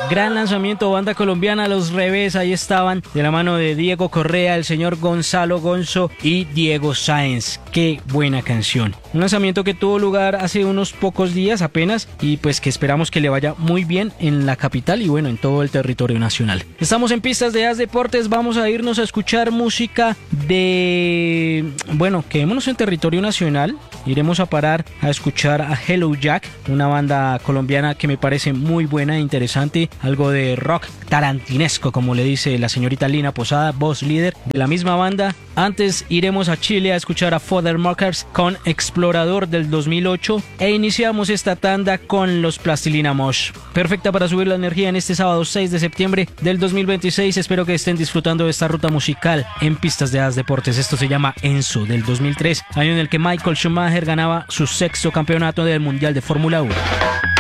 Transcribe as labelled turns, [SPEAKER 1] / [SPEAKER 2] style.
[SPEAKER 1] Gran lanzamiento, banda colombiana Los Revés, ahí estaban, de la mano de Diego Correa, el señor Gonzalo Gonzo y Diego Sáenz. Qué buena canción. Un lanzamiento que tuvo lugar hace unos pocos días apenas y pues que esperamos que le vaya muy bien en la capital y bueno, en todo el territorio nacional. Estamos en Pistas de As Deportes, vamos a irnos a escuchar música de... Bueno, quedémonos en territorio nacional, iremos a parar a escuchar a Hello Jack, una banda colombiana que me parece muy buena e interesante, algo de rock tarantinesco, como le dice la señorita Lina Posada, voz líder de la misma banda. Antes iremos a Chile a escuchar a Fodder Markers con Explorador del 2008 e iniciamos esta tanda con los Plastilina Mosh. Perfecta para subir la energía en este sábado 6 de septiembre del 2026. Espero que estén disfrutando de esta ruta musical en Pistas de As Deportes. Esto se llama Enzo del 2003, año en el que Michael Schumacher ganaba su 6º campeonato del Mundial de Fórmula 1.